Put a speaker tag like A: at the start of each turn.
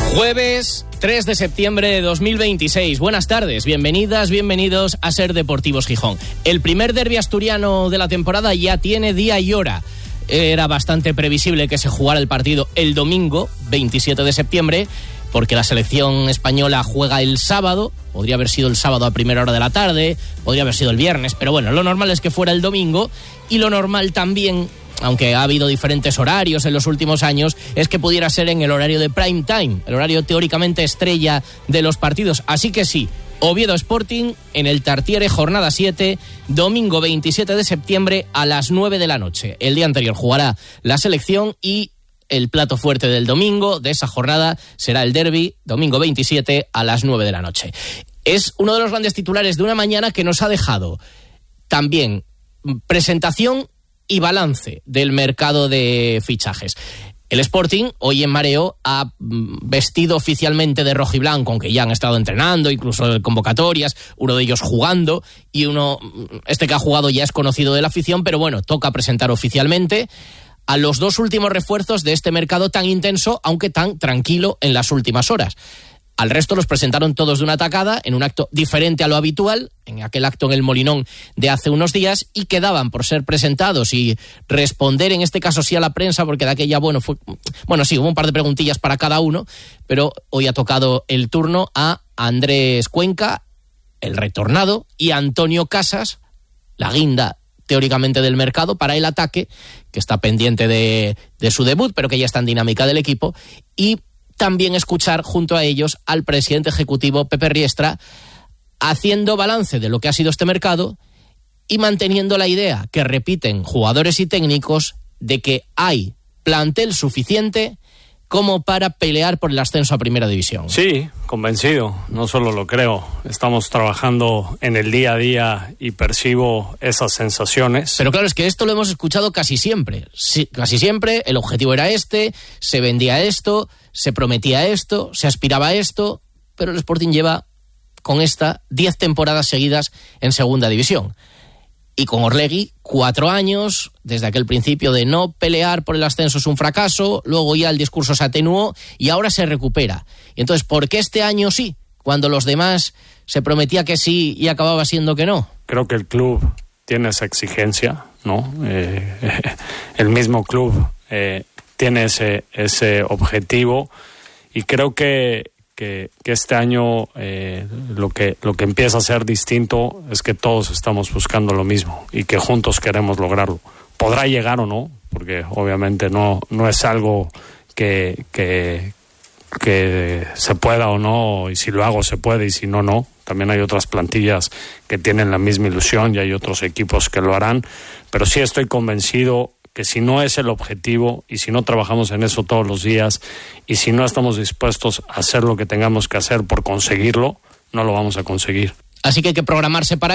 A: Jueves 3 de septiembre de 2026. Buenas tardes, bienvenidas, bienvenidos a Ser Deportivos Gijón. El primer derbi asturiano de la temporada ya tiene día y hora. Era bastante previsible que se jugara el partido el domingo 27 de septiembre, porque la selección española juega el sábado. Podría haber sido el sábado a primera hora de la tarde, podría haber sido el viernes, pero bueno, lo normal es que fuera el domingo, y lo normal también, aunque ha habido diferentes horarios en los últimos años, es que pudiera ser en el horario de prime time, el horario teóricamente estrella de los partidos. Así que sí, Oviedo Sporting en el Tartiere, jornada 7, domingo 27 de septiembre a las 9 de la noche. El día anterior jugará la selección y el plato fuerte del domingo de esa jornada será el derbi, domingo 27 a las 9 de la noche. Es uno de los grandes titulares de una mañana que nos ha dejado también presentación y balance del mercado de fichajes. El Sporting, hoy en mareo, ha vestido oficialmente de rojiblanco, aunque ya han estado entrenando, incluso en convocatorias, uno de ellos jugando, y este que ha jugado ya es conocido de la afición, pero bueno, toca presentar oficialmente a los dos últimos refuerzos de este mercado tan intenso, aunque tan tranquilo en las últimas horas. Al resto los presentaron todos de una tacada, en un acto diferente a lo habitual, en aquel acto en el Molinón de hace unos días, y quedaban por ser presentados y responder, en este caso sí a la prensa, porque de aquella, hubo un par de preguntillas para cada uno, pero hoy ha tocado el turno a Andrés Cuenca, el retornado, y a Antonio Casas, la guinda teóricamente del mercado, para el ataque, que está pendiente de su debut, pero que ya está en dinámica del equipo, y también escuchar junto a ellos al presidente ejecutivo Pepe Riestra haciendo balance de lo que ha sido este mercado y manteniendo la idea que repiten jugadores y técnicos de que hay plantel suficiente como para pelear por el ascenso a Primera División.
B: Sí, convencido, no solo lo creo, estamos trabajando en el día a día y percibo esas sensaciones.
A: Pero claro, es que esto lo hemos escuchado casi siempre. Sí, casi siempre el objetivo era este, se vendía esto, se prometía esto, se aspiraba a esto, pero el Sporting lleva con esta 10 temporadas seguidas en Segunda División. Y con Orlegui, 4 años, desde aquel principio de no pelear por el ascenso es un fracaso, luego ya el discurso se atenuó y ahora se recupera. Y entonces, ¿por qué este año sí, cuando los demás se prometía que sí y acababa siendo que no?
B: Creo que el club tiene esa exigencia, ¿no? El mismo club tiene ese objetivo, y creo que este año lo que empieza a ser distinto es que todos estamos buscando lo mismo y que juntos queremos lograrlo. Podrá llegar o no, porque obviamente no es algo que se pueda o no, y si lo hago se puede y si no, no. También hay otras plantillas que tienen la misma ilusión y hay otros equipos que lo harán, pero sí estoy convencido que si no es el objetivo y si no trabajamos en eso todos los días y si no estamos dispuestos a hacer lo que tengamos que hacer por conseguirlo, no lo vamos a conseguir.
A: Así que hay que programarse para